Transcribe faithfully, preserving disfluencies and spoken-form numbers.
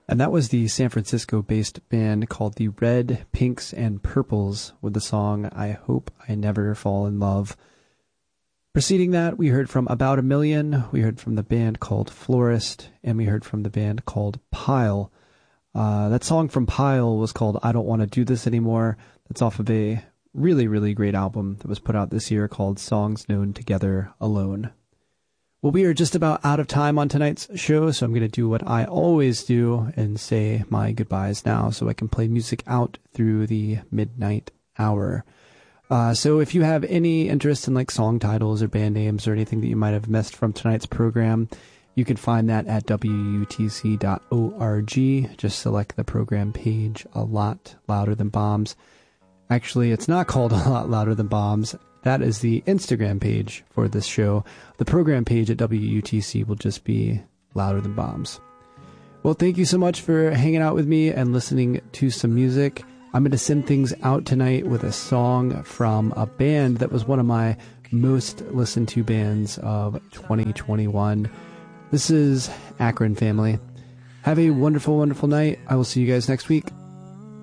And that was the San Francisco-based band called the Red, Pinks, and Purples with the song I Hope I Never Fall in Love. Preceding that, we heard from About a Million, we heard from the band called Florist, and we heard from the band called Pile. Uh, that song from Pile was called I Don't Want to Do This Anymore. That's off of a really, really great album that was put out this year called Songs Known Together Alone. Well, we are just about out of time on tonight's show, so I'm going to do what I always do and say my goodbyes now so I can play music out through the midnight hour. Uh, so if you have any interest in like song titles or band names or anything that you might have missed from tonight's program, you can find that at W U T C dot org. Just select the program page, A Lot Louder Than Bombs. Actually, it's not called A Lot Louder Than Bombs. That is the Instagram page for this show. The program page at W U T C will just be Louder Than Bombs. Well, thank you so much for hanging out with me and listening to some music. I'm going to send things out tonight with a song from a band that was one of my most listened to bands of twenty twenty-one. This is Akron Family. Have a wonderful, wonderful night. I will see you guys next week.